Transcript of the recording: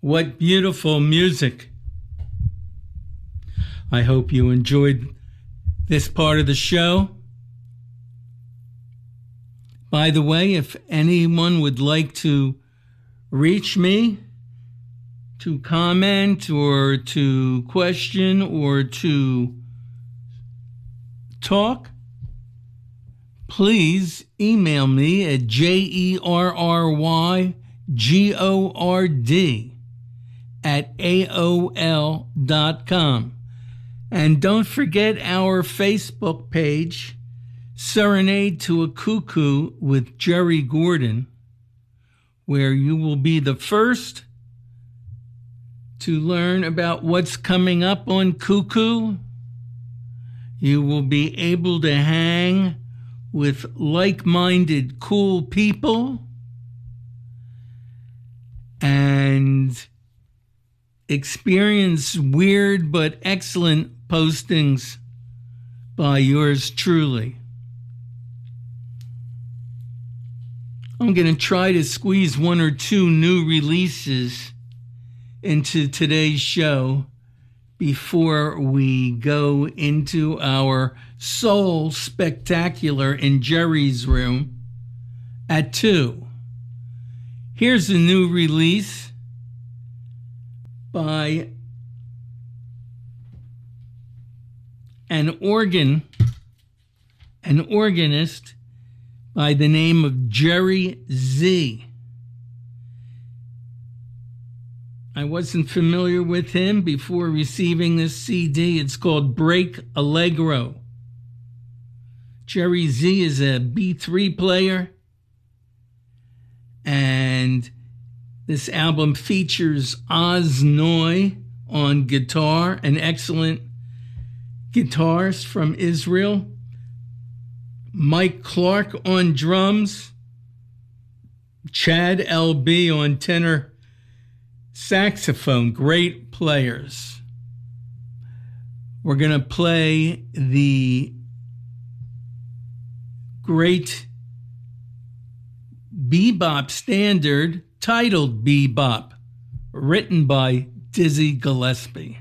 What beautiful music. I hope you enjoyed this part of the show. By the way, if anyone would like to reach me to comment or to question or to talk, please email me at jerrygord@aol.com. And don't forget our Facebook page, Serenade to a Cuckoo with Jerry Gordon, where you will be the first to learn about what's coming up on Cuckoo. You will be able to hang with like-minded, cool people and experience weird but excellent postings by yours truly. I'm going to try to squeeze one or two new releases into today's show before we go into our Soul Spectacular in Jerry's room at 2. Here's a new release by an organist by the name of Jerry Z. I wasn't familiar with him before receiving this CD. It's called Break Allegro. Jerry Z is a B3 player, and this album features Oz Noy on guitar, an excellent guitarist from Israel, Mike Clark on drums, Chad LB on tenor saxophone. Great players. We're going to play the great bebop standard titled Bebop, written by Dizzy Gillespie.